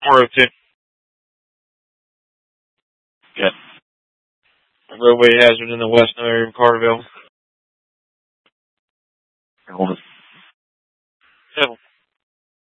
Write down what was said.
R02. Got a roadway hazard in the west area of Carterville. Hold it. 7.